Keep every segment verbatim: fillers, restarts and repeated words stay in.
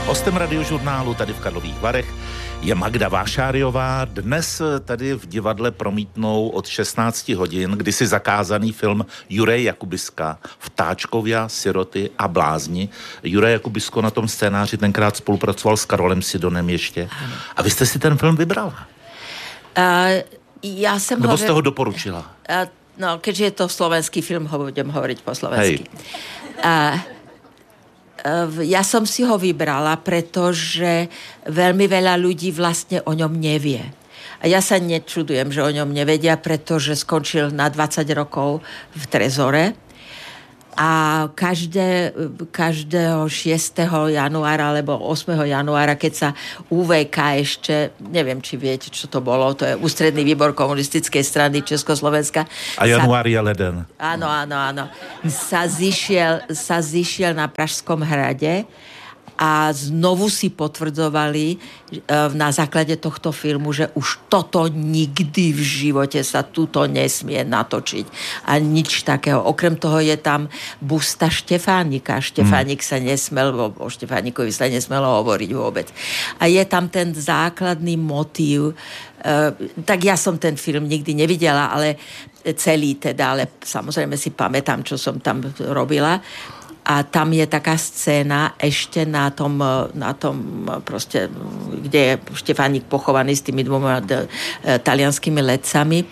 Hostem radiožurnálu tady v Karlových Varech je Magda Vášáriová. Dnes tady v divadle promítnou od šestnácti hodin kdysi zakázaný film Juraje Jakubiska Vtáčkovia, siroty a blázni. Juraj Jakubisko na tom scénáři tenkrát spolupracoval s Karolem Sidonem ještě. A vy jste si ten film vybrala? Uh, já jsem Nebo ho... jste ho doporučila? Uh, no, keďže je to slovenský film, ho budem hovoriť po slovensky. Uh, Ja som si ho vybrala, pretože veľmi veľa ľudí vlastne o ňom nevie. A ja sa nečudujem, že o ňom nevedia, pretože skončil na dvadsať rokov v Trezore. A každé, každého šiesteho januára alebo ôsmeho januára, keď sa ú vé ká ešte, neviem, či viete, čo to bolo, to je Ústredný výbor komunistickej strany Československa. A január je leden. Áno, áno, áno. Sa zišiel, sa zišiel na Pražskom hrade a znovu si potvrdzovali na základe tohto filmu, že už toto nikdy v živote sa tuto nesmie natočiť. A nič takého. Okrem toho je tam busta Štefánika. Štefánik hmm. sa nesmel, o Štefánikovi sa nesmelo hovoriť vôbec. A je tam ten základný motív. Tak ja som ten film nikdy nevidela, ale celý teda, ale samozrejme si pamätám, čo som tam robila. A tam je taká scéna ešte na tom, na tom proste, kde je Štefánik pochovaný s tými dvoma d- talianskými letcami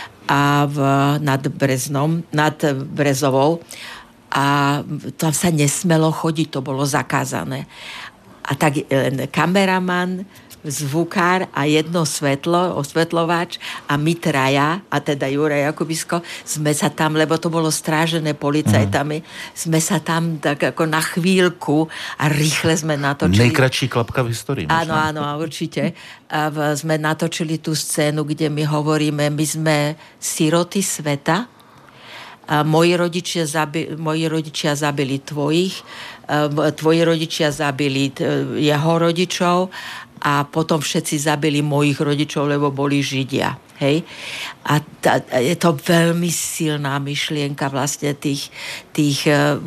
a v, nad Breznom, nad Brezovou. A tam sa nesmelo chodiť, to bolo zakázané. A tak kameraman, zvukár a jedno svetlo, osvetľovač a my traja, a teda Juraj Jakubisko, sme sa tam, lebo to bolo strážené policajtami, mm. sme sa tam tak ako na chvíľku a rýchle sme natočili. Nejkratší klapka v histórii. Áno, áno, určite. A v, sme natočili tú scénu, kde my hovoríme, my sme siroty sveta, a moji rodičia, zabi- moji rodičia zabili tvojich, tvoji rodičia zabili jeho rodičov a potom všetci zabili mojich rodičov, lebo boli Židia. Hej? A ta, je to veľmi silná myšlienka vlastne tých, tých uh,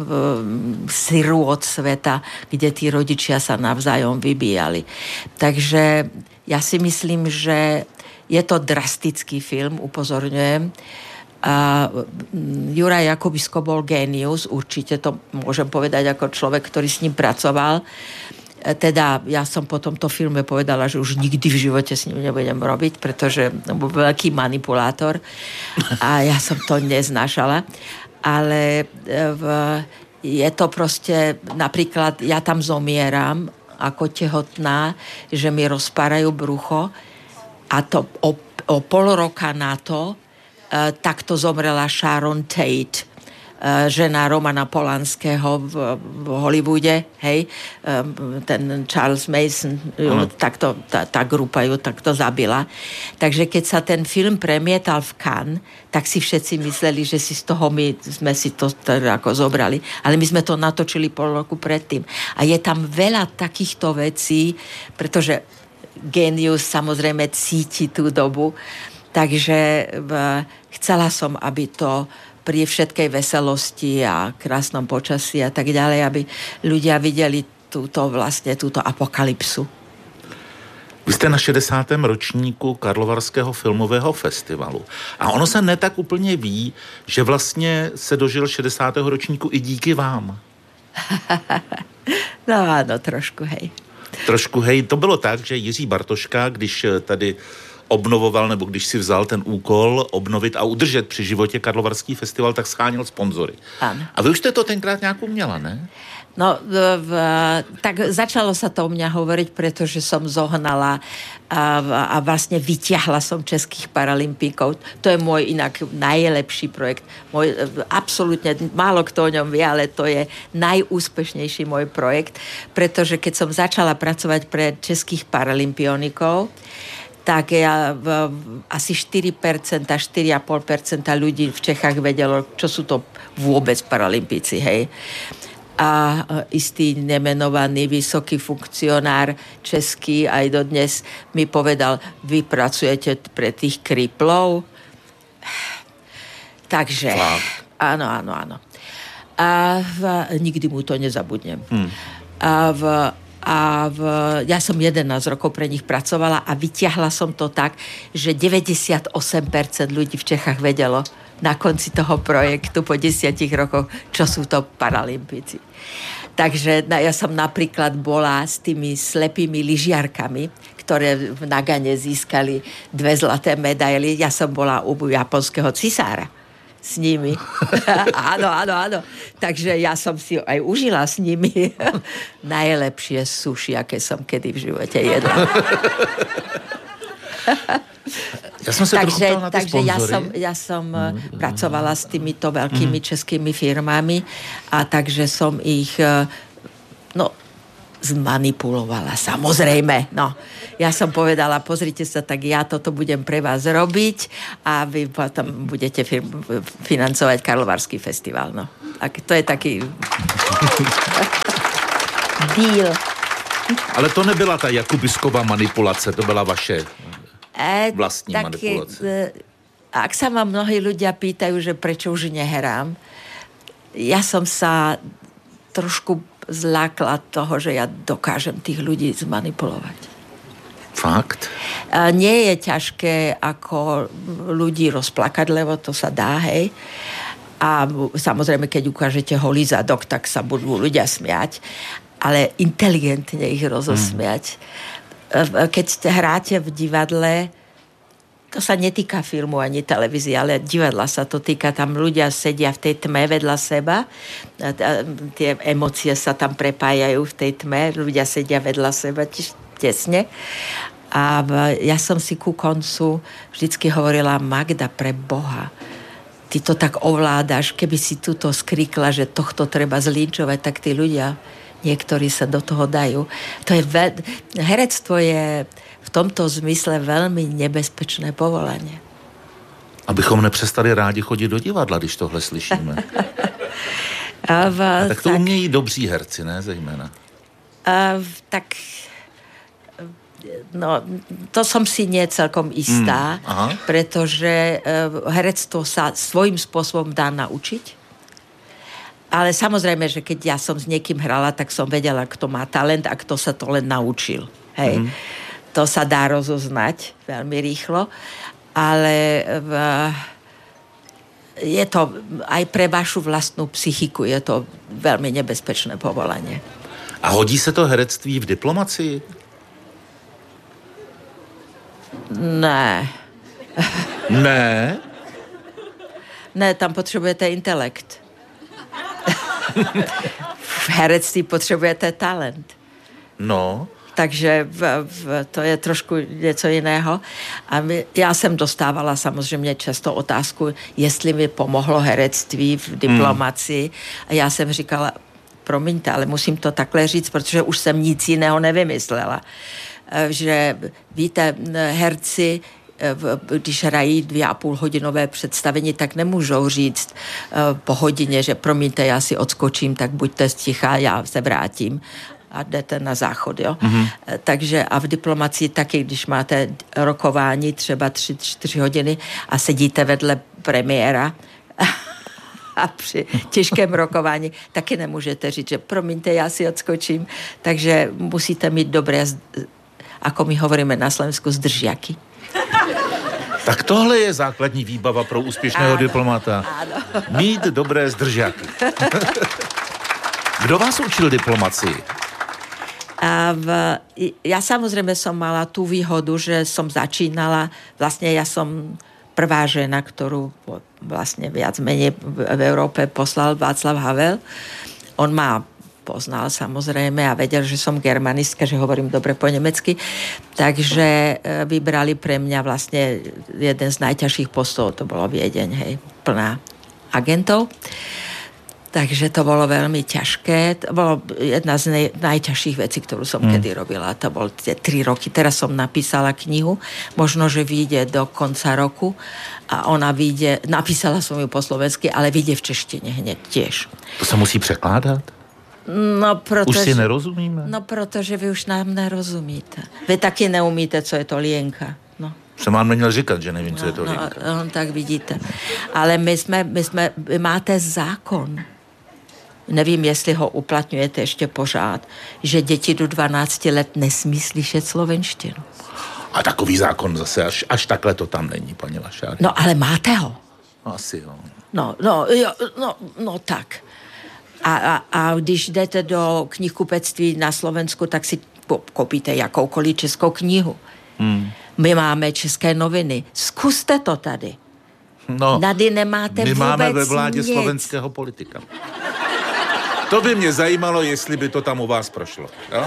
sirôt sveta, kde tí rodičia sa navzájom vybíjali. Takže ja si myslím, že je to drastický film, upozorňujem. A Juraj Jakubisko bol génius, určite to môžem povedať ako človek, ktorý s ním pracoval. Teda ja som po tomto filme povedala, že už nikdy v živote s ním nebudem robiť, pretože bol veľký manipulátor a ja som to neznášala. Ale v, je to proste, napríklad ja tam zomieram ako tehotná, že mi rozpárajú brucho a to o, o pol roka na to Uh, takto zomrela Sharon Tate, uh, žena Romana Polanského v, v Hollywoode, hej, um, ten Charles Mason, ju, takto, tá, tá grupa ju takto zabila. Takže keď sa ten film premietal v Cannes, tak si všetci mysleli, že si z toho my sme si to teda ako zobrali. Ale my sme to natočili pol roku predtým. A je tam veľa takýchto vecí, pretože génius samozrejme cíti tú dobu. Takže chcela som, aby to pri všetkej veselosti a krásnom počasí a tak ďalej, aby ľudia videli túto vlastne túto apokalypsu. Vy jste na šedesátém ročníku Karlovarského filmového festivalu. A ono se ne tak úplně ví, že vlastně se dožil šedesátého ročníku i díky vám. No áno, trošku hej. Trošku hej. To bylo tak, že Jiří Bartoška, když tady obnovoval, nebo když si vzal ten úkol obnovit a udržet při životě Karlovarský festival, tak scháněl sponzory. Áno. A vy už jste to tenkrát nějak uměla, ne? No, v, v, tak začalo sa to u mňa hovoriť, pretože som zohnala a, a vlastne vyťahla som českých paralympíkov. To je môj inak najlepší projekt. Môj, absolútne, málo kto o ňom vie, ale to je najúspešnejší môj projekt, pretože keď som začala pracovať pre českých paralympionikov, tak ja, v, asi štyri percentá, štyri celé päť percenta ľudí v Čechách vedelo, čo sú to vôbec paralympíci, hej. A istý nemenovaný vysoký funkcionár český aj dodnes mi povedal, vy pracujete pre tých kriplov? Takže, áno, áno, áno. A v, nikdy mu to nezabudnem. Hmm. A v, A v, ja som jedenásť rokov pre nich pracovala a vyťahla som to tak, že deväťdesiatosem percent ľudí v Čechách vedelo na konci toho projektu po desiatich rokoch, čo sú to Paralympici. Takže ja som napríklad bola s tými slepými lyžiarkami, ktoré v Nagane získali dve zlaté medaily. Ja som bola u japonského cisára s nimi. Áno, áno, áno. Takže ja som si aj užila s nimi najlepšie sushi, aké som kedy v živote jedla. Ja som sa takže na takže ja som, ja som mm. pracovala s týmito veľkými mm. českými firmami a takže som ich no zmanipulovala, samozrejme. No, ja som povedala, pozrite sa, tak ja toto budem pre vás robiť a vy potom budete fir- financovať Karlovarský festival. No. A to je taký deal. Ale to nebyla ta Jakubisková manipulace, to byla vaše e, vlastní tak, manipulace. E, ak sa ma mnohí ľudia pýtajú, že prečo už nehrám, ja som sa trošku zlákla toho, že ja dokážem tých ľudí zmanipulovať. Fakt? A nie je ťažké ako ľudí rozplakať, lebo to sa dá, hej. A samozrejme, keď ukážete holý zadok, tak sa budú ľudia smiať, ale inteligentne ich rozosmiať. Hmm. Keď hráte v divadle, to sa netýka filmu ani televízie, ale divadla sa to týka. Tam ľudia sedia v tej tme vedľa seba. Tie emócie sa tam prepájajú v tej tme. Ľudia sedia vedľa seba tesne. A ja som si ku koncu vždycky hovorila, Magda, pre Boha, ty to tak ovládaš, keby si tuto skrikla, že tohto treba zlínčovať, tak tí ľudia, niektorí sa do toho dajú. To je veľ... Herectvo je v tomto zmysle velmi nebezpečné povolání. Abychom nepřestali rádi chodit do divadla, když tohle slyšíme. A v, a tak to tak, umějí dobří herci, ne, zejména? A v, tak no, to som si nie celkom istá, mm, pretože herectvo sa svojím spôsobom dá naučiť. Ale samozrejme, že keď ja som s niekým hrala, tak som vedela, kto má talent a kto sa to len naučil. Hej. Mm. To sa dá rozoznať veľmi rýchlo, ale v, je to aj pre vašu vlastnú psychiku, je to veľmi nebezpečné povolanie. A hodí se to herectví v diplomacii? Ne. Ne? Ne, tam potřebujete intelekt. V herectví potřebujete talent. No... Takže v, v, to je trošku něco jiného. A my, já jsem dostávala samozřejmě často otázku, jestli mi pomohlo herectví v diplomacii. Mm. A já jsem říkala, promiňte, ale musím to takhle říct, protože už jsem nic jiného nevymyslela. Že víte, herci, když hrají dvě a půl hodinové představení, tak nemůžou říct po hodině, že promiňte, já si odskočím, tak buďte sticha, já se vrátím. A jdete na záchod, jo. Mm-hmm. Takže a v diplomacii taky, když máte rokování třeba tři, čtyři hodiny a sedíte vedle premiéra a při těžkém rokování taky nemůžete říct, že promiňte, já si odskočím. Takže musíte mít dobré, ako my hovoríme na Slovensku, zdržiaky. Tak tohle je základní výbava pro úspěšného áno, diplomata. Áno. Mít dobré zdržiaky. Kdo vás učil diplomacii? A v, ja samozrejme som mala tú výhodu, že som začínala, vlastne ja som prvá žena, ktorú vlastne viac menej v Európe poslal Václav Havel. On ma poznal samozrejme a vedel, že som germanistka, že hovorím dobre po nemecky, takže vybrali pre mňa vlastne jeden z najťažších postov, to bolo Viedeň, hej, plná agentov. Takže to bolo veľmi ťažké. To bolo jedna z nej, najťažších vecí, ktorú som mm. kedy robila. To bolo tie tri roky. Teraz som napísala knihu. Možno, že vyjde do konca roku. A ona vyjde, napísala som ju po slovensky, ale vyjde v češtine hneď tiež. To sa musí prekladať? No, protože, už si nerozumíme? No, protože vy už nám nerozumíte. Vy taky neumíte, co je to lienka. No. Jsem vám neměl říkat, že nevím, co no, je to no, lienka. No, tak vidíte. Ale my jsme, my jsme, vy máte zákon. nevím, jestli ho uplatňujete ještě pořád, že děti do dvanácti let nesmí slyšet slovenštinu. A takový zákon zase, až, až takhle to tam není, paní Vašáriová. No, ale máte ho. Asi jo. No, no, jo, no, no tak. A, a, a když jdete do knihkupectví na Slovensku, tak si koupíte jakoukoliv českou knihu. Hmm. My máme české noviny. Zkuste to tady. No, tady nemáte my vůbec máme ve vládě nic. slovenského politika. To by mě zajímalo, jestli by to tam u vás prošlo. Jo?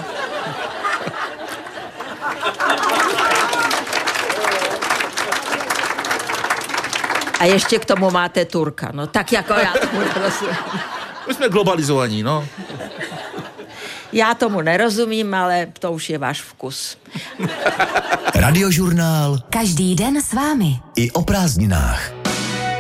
A ještě k tomu máte Turka, no tak jako já tomu nerozumím. My jsme globalizovaní, no. Já tomu nerozumím, ale to už je váš vkus. Radiožurnál. Každý den s vámi. I o prázdninách.